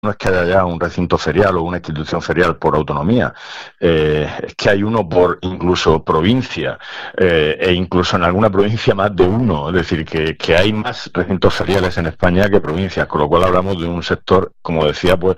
no es que haya ya un recinto ferial o una institución ferial por autonomía, es que hay uno por incluso provincia, e incluso en alguna provincia más de uno, es decir, que hay más recintos feriales en España que provincias, con lo cual hablamos de un sector, como decía, pues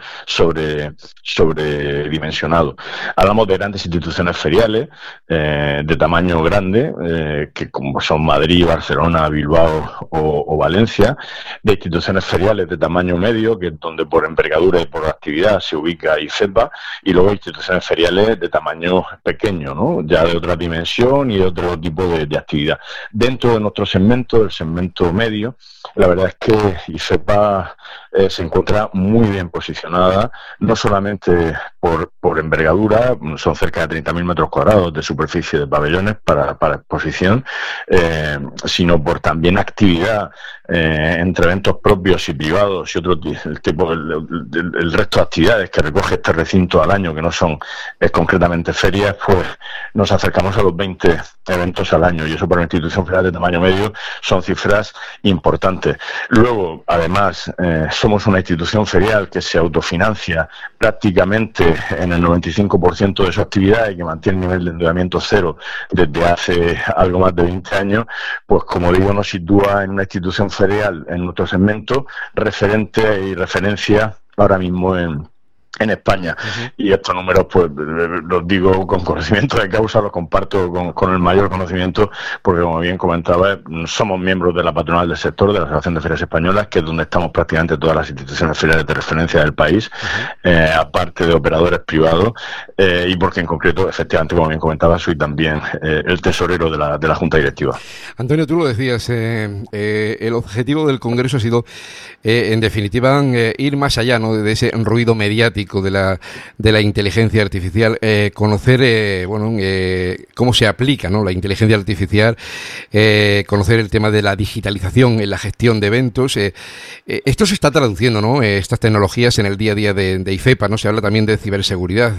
sobredimensionado. Hablamos de grandes instituciones feriales, de tamaño grande, que como son Madrid, Barcelona, Bilbao o Valencia, de instituciones feriales de tamaño medio, que es donde por envergadura y por actividad se ubica IFEPA, y luego instituciones feriales de tamaño pequeño, ¿no? Ya de otra dimensión y de otro tipo de actividad. Dentro de nuestro segmento, el segmento medio, la verdad es que IFEPA se encuentra muy bien posicionada, no solamente por envergadura, son cerca de 30.000 metros cuadrados de superficie de pabellones para exposición, sino por también actividad entre eventos propios y privados y otro tipo, el resto de actividades que recoge este recinto al año, que no son concretamente ferias, pues nos acercamos a los 20 eventos al año, y eso para una institución ferial de tamaño medio son cifras importantes. Luego, además, somos una institución ferial que se autofinancia prácticamente en el 95% de su actividad y que mantiene el nivel de endeudamiento cero desde hace algo más de 20 años, pues como digo, nos sitúa en una institución ferial en nuestro segmento referente y referencia ahora mismo en España. Uh-huh. Y estos números, pues los digo con conocimiento de causa, los comparto con el mayor conocimiento, porque como bien comentaba, somos miembros de la patronal del sector, de la Asociación de Ferias Españolas, que es donde estamos prácticamente todas las instituciones feriales de referencia del país, uh-huh. Aparte de operadores privados, y porque en concreto, efectivamente, como bien comentaba, soy también el tesorero de la Junta Directiva. Antonio, tú lo decías, el objetivo del Congreso ha sido, en definitiva, ir más allá, ¿no?, de ese ruido mediático de la inteligencia artificial, conocer cómo se aplica, ¿no?, la inteligencia artificial, conocer el tema de la digitalización en la gestión de eventos. Esto se está traduciendo, ¿no?, estas tecnologías en el día a día de IFEPA, ¿no? Se habla también de ciberseguridad.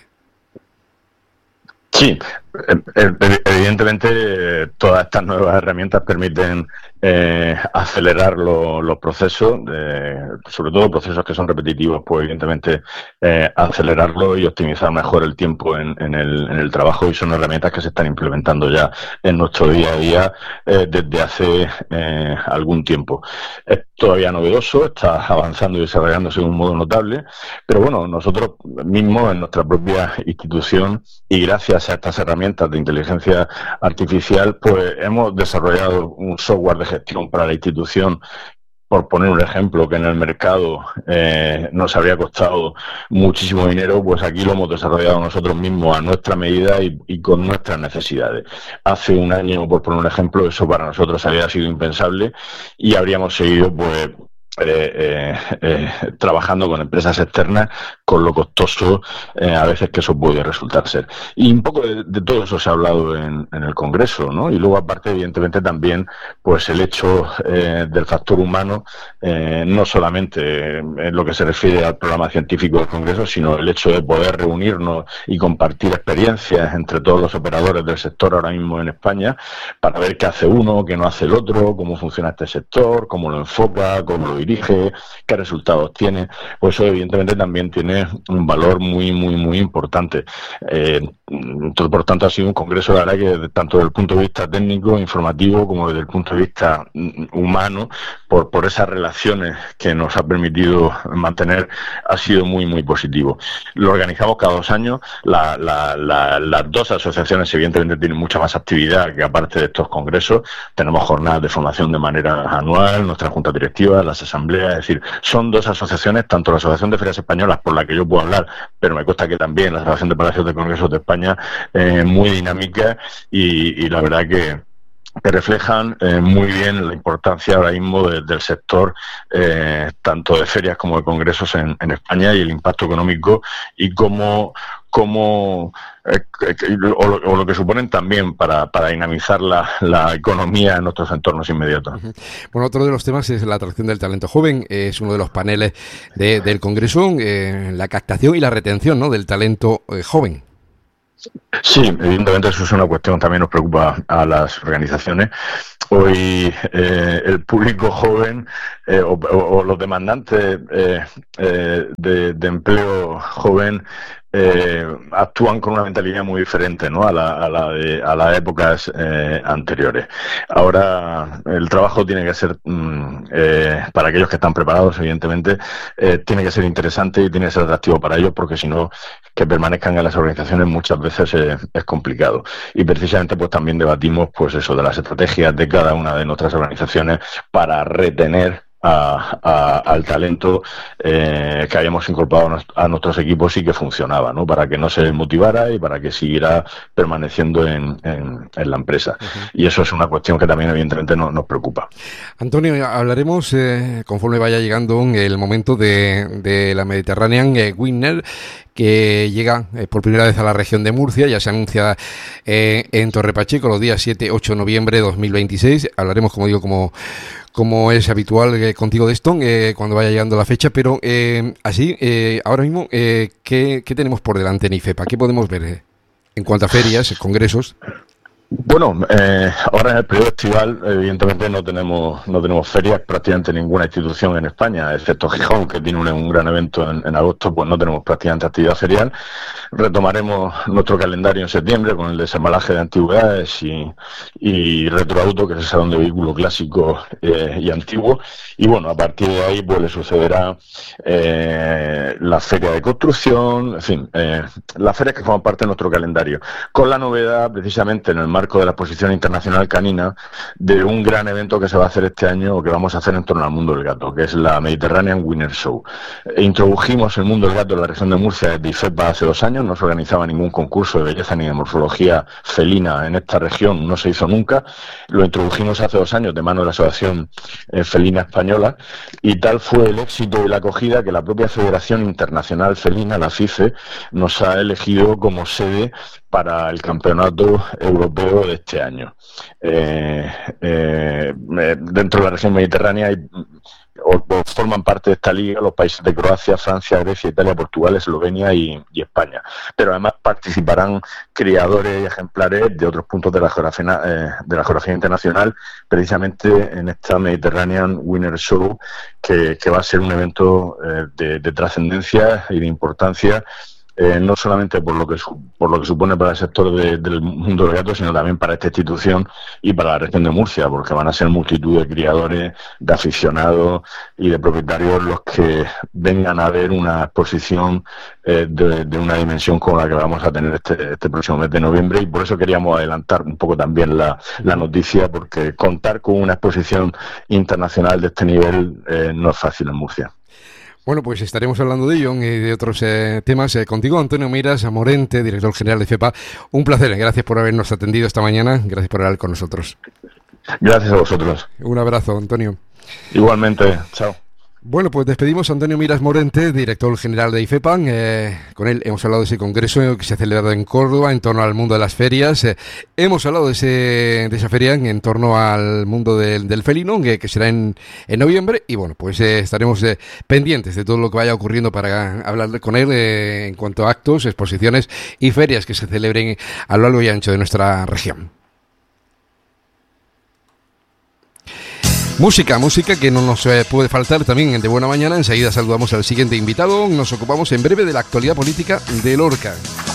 Sí, evidentemente todas estas nuevas herramientas permiten acelerar los procesos, sobre todo procesos que son repetitivos, pues evidentemente acelerarlo y optimizar mejor el tiempo en el trabajo, y son herramientas que se están implementando ya en nuestro día a día desde hace algún tiempo. Es todavía novedoso, está avanzando y desarrollándose de un modo notable, pero bueno, nosotros mismos en nuestra propia institución, y gracias a estas herramientas de inteligencia artificial, pues hemos desarrollado un software de gestión para la institución, por poner un ejemplo, que en el mercado nos habría costado muchísimo dinero, pues aquí lo hemos desarrollado nosotros mismos a nuestra medida y con nuestras necesidades. Hace un año, por poner un ejemplo, eso para nosotros habría sido impensable y habríamos seguido pues trabajando con empresas externas, con lo costoso a veces que eso puede resultar ser. Y un poco de todo eso se ha hablado en el Congreso, ¿no? Y luego, aparte, evidentemente, también pues el hecho del factor humano, no solamente en lo que se refiere al programa científico del Congreso, sino el hecho de poder reunirnos y compartir experiencias entre todos los operadores del sector ahora mismo en España, para ver qué hace uno, qué no hace el otro, cómo funciona este sector, cómo lo enfoca, cómo lo dirige, qué resultados tiene. Pues eso evidentemente también tiene un valor muy, muy, muy importante. Por tanto, ha sido un congreso, la verdad, que tanto desde el punto de vista técnico, informativo, como desde el punto de vista humano, por esas relaciones que nos ha permitido mantener, ha sido muy, muy positivo. Lo organizamos cada 2 años. Las dos asociaciones evidentemente tienen mucha más actividad que aparte de estos congresos. Tenemos jornadas de formación de manera anual, nuestra junta directiva, las asambleas, es decir, son dos asociaciones, tanto la Asociación de Ferias Españolas, por la que yo puedo hablar, pero me consta que también la Asociación de Palacios de Congresos de España, muy dinámica y la verdad que reflejan muy bien la importancia ahora mismo del sector, tanto de ferias como de congresos en España, y el impacto económico y cómo lo que suponen también para dinamizar la economía en nuestros entornos inmediatos. Bueno, otro de los temas es la atracción del talento joven. Es uno de los paneles del Congreso, la captación y la retención, ¿no?, del talento joven. Sí, evidentemente eso es una cuestión que también nos preocupa a las organizaciones. el público joven o los demandantes de empleo joven actúan con una mentalidad muy diferente, ¿no?, a las épocas anteriores. Ahora el trabajo tiene que ser, para aquellos que están preparados, evidentemente, tiene que ser interesante y tiene que ser atractivo para ellos, porque si no, que permanezcan en las organizaciones muchas veces es complicado. Y precisamente pues también debatimos pues eso, de las estrategias de cada una de nuestras organizaciones para retener al talento que habíamos incorporado a nuestros equipos y que funcionaba, ¿no?, para que no se desmotivara y para que siguiera permaneciendo en la empresa. Uh-huh. Y eso es una cuestión que también evidentemente nos preocupa. Antonio, hablaremos conforme vaya llegando el momento de la Mediterranean Winner, que llega por primera vez a la región de Murcia. Ya se anuncia en Torre Pacheco los días 7-8 de noviembre de 2026. Hablaremos, como digo, como es habitual contigo de esto, cuando vaya llegando la fecha, pero ahora mismo, ¿qué tenemos por delante en IFEPA? ¿Qué podemos ver en cuanto a ferias, congresos? Bueno, ahora en el periodo estival, evidentemente no tenemos ferias, prácticamente ninguna institución en España, excepto Gijón, que tiene un gran evento en agosto, pues no tenemos prácticamente actividad ferial. Retomaremos nuestro calendario en septiembre con el desembalaje de antigüedades y Retroauto, que es el salón de vehículos clásicos y antiguos. Y bueno, a partir de ahí pues le sucederá la feria de construcción, en fin, las ferias que forman parte de nuestro calendario, con la novedad precisamente en el marco de la Exposición Internacional Canina de un gran evento que se va a hacer este año, o que vamos a hacer en torno al mundo del gato, que es la Mediterranean Winner Show. Introdujimos el mundo del gato en la región de Murcia desde IFEPA hace 2 años, no se organizaba ningún concurso de belleza ni de morfología felina en esta región, no se hizo nunca. Lo introdujimos hace 2 años de mano de la Asociación Felina Española, y tal fue el éxito y la acogida que la propia Federación Internacional Felina, la FIFE, nos ha elegido como sede para el Campeonato Europeo de este año. Dentro de la región mediterránea forman parte de esta liga los países de Croacia, Francia, Grecia, Italia, Portugal, Eslovenia y España. Pero además participarán criadores y ejemplares de otros puntos de la geografía internacional, precisamente en esta Mediterranean Winner Show, que va a ser un evento de trascendencia y de importancia, no solamente por lo que supone para el sector del mundo del gato, sino también para esta institución y para la región de Murcia, porque van a ser multitud de criadores, de aficionados y de propietarios los que vengan a ver una exposición de una dimensión como la que vamos a tener este próximo mes de noviembre. Y por eso queríamos adelantar un poco también la noticia, porque contar con una exposición internacional de este nivel no es fácil en Murcia. Bueno, pues estaremos hablando de ello y de otros temas contigo, Antonio Miras Morente, director general de IFEPA. Un placer, gracias por habernos atendido esta mañana, gracias por hablar con nosotros. Gracias a vosotros. Un abrazo, Antonio. Igualmente, chao. Bueno, pues despedimos a Antonio Miras Morente, director general de IFEPA. Con él hemos hablado de ese congreso que se ha celebrado en Córdoba en torno al mundo de las ferias. Hemos hablado de esa feria en torno al mundo del felino, que será en noviembre. Y bueno, pues estaremos pendientes de todo lo que vaya ocurriendo para hablar con él en cuanto a actos, exposiciones y ferias que se celebren a lo largo y ancho de nuestra región. Música que no nos puede faltar también en De Buena Mañana. Enseguida saludamos al siguiente invitado. Nos ocupamos en breve de la actualidad política de Lorca.